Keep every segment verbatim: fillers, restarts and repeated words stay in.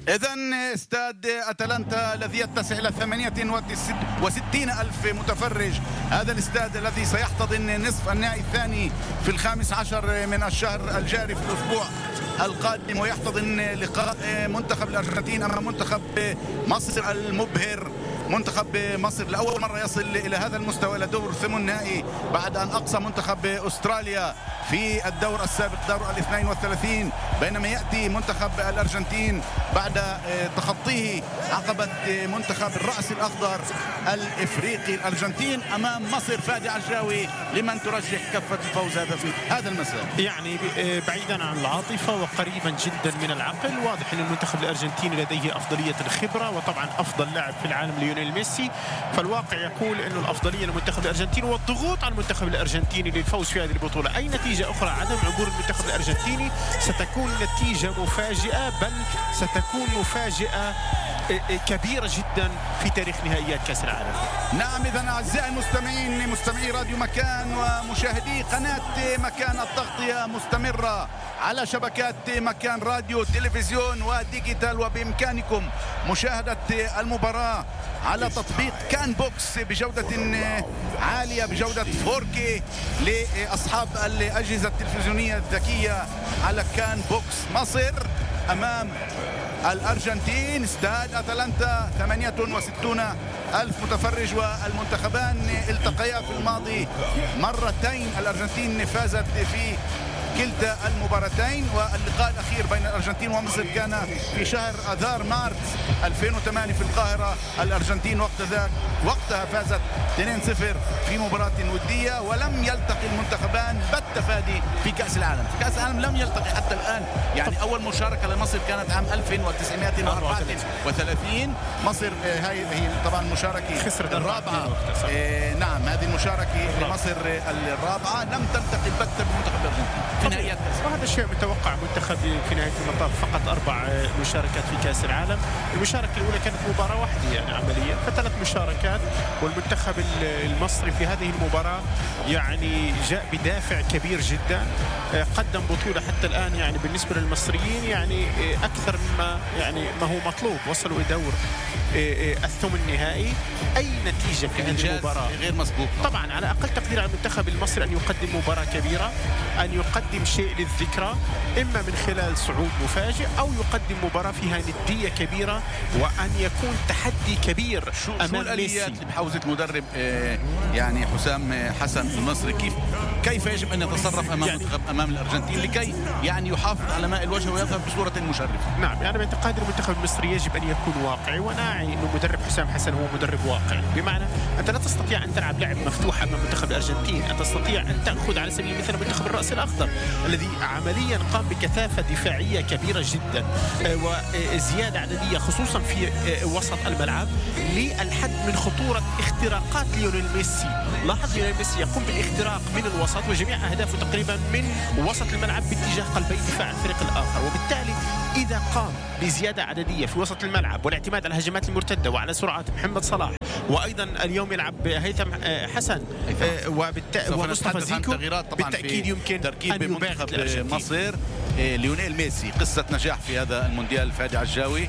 إذن استاد أتلانتا الذي يتسع إلى ثمانية وستين ألف متفرج، هذا الاستاد الذي سيحتضن نصف النهائي الثاني في الخامس عشر من الشهر الجاري في الأسبوع القادم، ويحتضن لقاء منتخب الأرجنتين أمام منتخب مصر المبهر. منتخب مصر لأول مرة يصل إلى هذا المستوى، إلى دور ثمن النهائي، بعد أن أقصى منتخب أستراليا في الدور السابق دور الاثنين والثلاثين، بينما يأتي منتخب الأرجنتين بعد تخطيه عقبة منتخب الرأس الأخضر الإفريقي. الأرجنتين أمام مصر. فادي عجاوي، لمن ترجح كفة الفوز هذا في هذا المساء؟ يعني بعيدا عن العاطفة وقريبا جدا من العقل، واضح أن المنتخب الأرجنتيني لديه أفضلية الخبرة، وطبعا أفضل لاعب في العالم ليونيل ميسي، فالواقع يقول أنه الأفضلية للمنتخب الأرجنتيني والضغوط على المنتخب الأرجنتيني للفوز في هذه البطولة. أي نتيجة أخرى عدم عبور المنتخب الأرجنتيني ستكون نتيجة مفاجئة، بل ستكون مفاجئة كبيرة جدا في تاريخ نهائيات كأس العالم. نعم، إذن أعزائي المستمعين، مستمعي راديو مكان ومشاهدي قناة مكان، التغطية مستمرة على شبكات مكان راديو تلفزيون وديجيتال، وبإمكانكم مشاهدة المباراة على تطبيق كان بوكس بجودة عالية، بجودة فور كي لأصحاب الأجهزة التلفزيونية الذكية على كان بوكس. مصر أمام الأرجنتين، استاد أتلانتا، ثمانية وستون ألف متفرج، والمنتخبان التقيا في الماضي مرتين. الأرجنتين فازت في كلتا المباراتين، واللقاء الأخير بين الأرجنتين ومصر كان في شهر أذار مارس ألفين وثمانية في القاهرة. الأرجنتين وقت ذاك وقتها فازت اثنين صفر في مباراة ودية، ولم يلتقي المنتخبان بت فادي في كأس العالم. في كأس العالم لم يلتقي حتى الآن، يعني أول مشاركة لمصر كانت عام ألف وتسعمائة وأربعة وثلاثين. مصر هاي هي طبعا مشاركة خسرت الرابعة. إيه نعم، هذه المشاركة لمصر الرابعة، لم تلتقي البت بالمنتخب الأرجنتيني في نهائيات كأس. وهذا الشيء متوقع. منتخب في نهاية المطاف فقط أربع مشاركات في كأس العالم. المشاركة الأولى كانت مباراة واحدة يعني عمليا، فثلاث مشاركات، والمنتخب المصري في هذه المباراة يعني جاء بدافع كبير جدا، قدم بطولة حتى الآن يعني بالنسبة للمصريين يعني أكثر مما يعني ما هو مطلوب. وصلوا إلى دور الثمن النهائي. أي نتيجة في هذه المباراة غير مسبوق طبعا، على أقل تقدير على المنتخب المصري أن يقدم مباراة كبيرة، أن يقدم شيء للذكرى، إما من خلال صعود مفاجئ أو يقدم مباراة فيها ندية كبيرة، وأن يكون تحدي كبير أمام ميسي. بحوزة مدرب يعني حسام حسن المصري، كيف كيف يجب أن يتصرف أمام يعني أمام الأرجنتين لكي يعني يحافظ على ماء الوجه ويظهر بصورة مشرفة؟ نعم، يعني باعتقادي المنتخب المصري يجب أن يكون واقعي، وناعي أنه مدرب حسام حسن هو مدرب واقعي، بمعنى أنت لا تستطيع أن تلعب لعب مفتوح أمام منتخب الأرجنتين. أنت تستطيع أن تأخذ على سبيل المثال منتخب الرأس الأخضر الذي عمليا قام بكثافة دفاعية كبيرة جدا وزيادة عددية خصوصا في وسط الملعب، للحد من خطورة اختراقات ليونيل ميسي. لاحظ ليونيل ميسي يقوم بالاختراق من الوسط، وجميع أهدافه تقريبا من وسط الملعب باتجاه قلبي دفاع الفريق الآخر، وبالتالي إذا قام بزيادة عددية في وسط الملعب والاعتماد على الهجمات المرتدة وعلى سرعات محمد صلاح، وأيضا اليوم يلعب هيثم حسن ومصطفى زيكو، بالتأكيد يمكن تركيب بمنتخب مصر ليونيل ميسي. قصة نجاح في هذا المونديال. فادي عجاوي،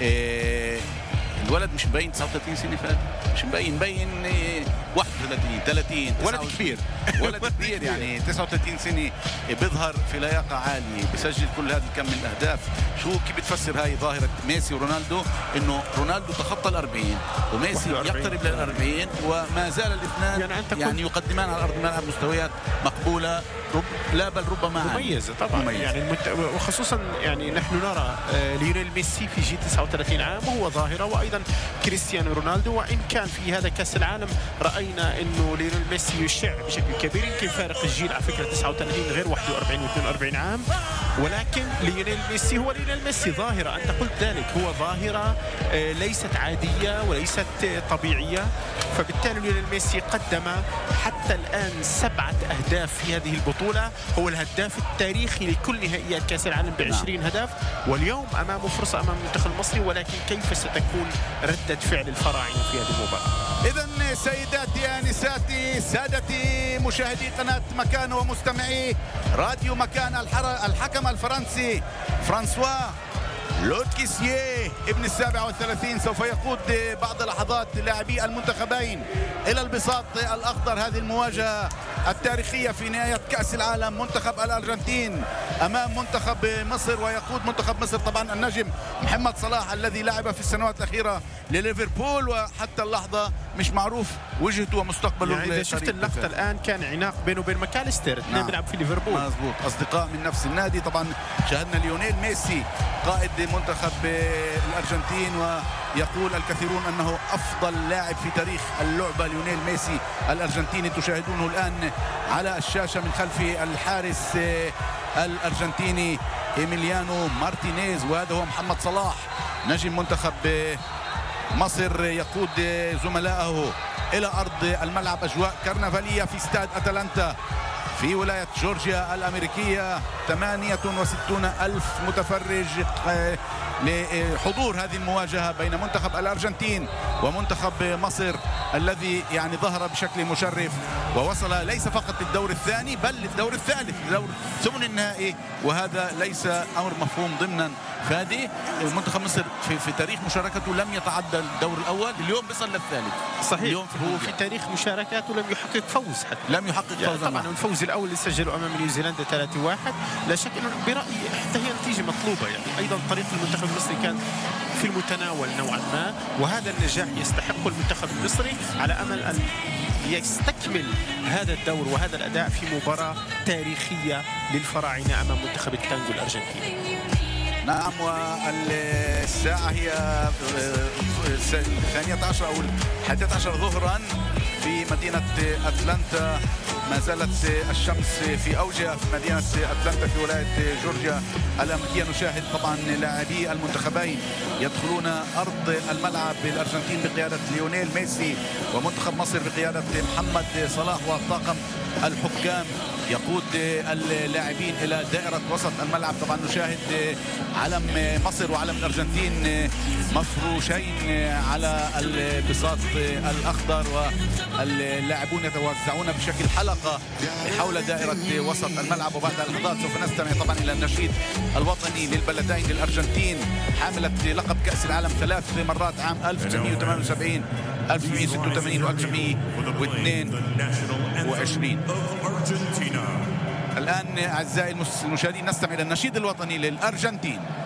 الولد مش مبين تسعة وثلاثين سنة، فادي مش مبين، مبين واحد وثلاثين ثلاثين، ولد كبير ولد كبير يعني تسعة وثلاثين سنة، بيظهر في لياقة عالية، بيسجل كل هذا الكم من الأهداف. شو كيف بتفسر هاي ظاهرة ميسي ورونالدو، إنه رونالدو تخطى الأربعين وميسي يقترب للأربعين، وما زال الاثنان يعني, يعني يقدمان على أرض الملعب مستويات مقبولة، رب لا بل ربما مميزة طبعا مميزة. يعني المت... وخصوصا يعني نحن نرى ليونيل ميسي في جيل تسعة وثلاثين عام وهو ظاهرة، وأيضا كريستيانو رونالدو، وإن كان في هذا كأس العالم رأينا إنه ليونيل ميسي يشع بشكل كبير. يمكن فارق الجيل على فكرة تسعة وثلاثين غير واحد وأربعين واثنين وأربعين عام، ولكن ليونيل ميسي هو ليونيل ميسي ظاهرة. أنت قلت ذلك، هو ظاهرة ليست عادية وليست طبيعية، فبالتالي ليونيل ميسي قدم حتى الآن سبعة أهداف في هذه البطولة، هو الهداف التاريخي لكل نهائيات كأس العالم بعشرين هدف، واليوم أمامه فرصة أمام المنتخب المصري، ولكن كيف ستكون ردة فعل الفراعنة في هذه المباراة؟ إذن سيداتي آنساتي سادتي مشاهدي قناة مكان ومستمعي راديو مكان، الحكم الفرنسي فرانسوا لوتكيسيه ابن السابع والثلاثين سوف يقود بعد لحظات لاعبي المنتخبين إلى البساط الأخضر. هذه المواجهة التاريخية في نهاية كأس العالم، منتخب الأرجنتين أمام منتخب مصر، ويقود منتخب مصر طبعا النجم محمد صلاح الذي لعب في السنوات الأخيرة لليفربول، وحتى اللحظة مش معروف وجهته ومستقبله. يعني إذا شفت اللقطة الآن كان عناق بينه وبين ماكاليستر، اثنين نعم. بيلعب في ليفربول. مظبوط، أصدقاء من نفس النادي. طبعا شاهدنا ليونيل ميسي قائد منتخب الأرجنتين، ويقول الكثيرون أنه أفضل لاعب في تاريخ اللعبة ليونيل ميسي الأرجنتيني. تشاهدونه الآن على الشاشة من خلف الحارس الأرجنتيني إيميليانو مارتينيز، وهذا هو محمد صلاح نجم منتخب مصر يقود زملائه إلى أرض الملعب. أجواء كرنفالية في استاد أتلانتا في ولاية جورجيا الأمريكية، ثمانية وستون ألف متفرج لحضور هذه المواجهة بين منتخب الأرجنتين ومنتخب مصر الذي يعني ظهر بشكل مشرف ووصل ليس فقط للدور الثاني بل للدور الثالث، دور ثمن النهائي، وهذا ليس أمر مفهوم ضمنا. فادي منتخب مصر في, في تاريخ مشاركته لم يتعدى الدور الأول، اليوم بصل للثالث. صحيح، اليوم في هو في تاريخ مشاركاته لم يحقق فوز حتى، لم يحقق يعني فوزا. طبعا الفوز الأول اللي سجله أمام نيوزيلندا ثلاثة واحد، لا شك أنه برأيي حتى هي نتيجة مطلوبة. يعني أيضا طريق المنتخب المصري كان في المتناول نوعا ما، وهذا النجاح يستحقه المنتخب المصري على أمل أن يستكمل هذا الدور وهذا الأداء في مباراة تاريخية للفراعنة أمام منتخب التانجو الأرجنتيني. نعم، والساعة هي الثانية عشر أو الحادية عشر ظهرا في مدينة أتلانتا. ما زالت الشمس في أوجها في مدينة أتلانتا في ولاية جورجيا الأمريكية. نشاهد طبعا لاعبي المنتخبين يدخلون أرض الملعب، الأرجنتين بقيادة ليونيل ميسي ومنتخب مصر بقيادة محمد صلاح، وطاقم الحكام يقود اللاعبين إلى دائرة وسط الملعب. طبعا نشاهد علم مصر وعلم الأرجنتين مفروشين على البساط الأخضر، واللاعبون يتوزعون بشكل حلقة حول دائرة وسط الملعب. وبعد لحظات سوف نستمع طبعا إلى النشيد الوطني للبلدين للأرجنتين حاملة لقب كأس العالم ثلاث مرات عام ألف وتسعمئة وثمانية وسبعين ألف وتسعمئة وستة وثمانين وألف وتسعمئة واثنين وعشرين. الآن أعزائي المشاهدين نستمع إلى النشيد الوطني للأرجنتين.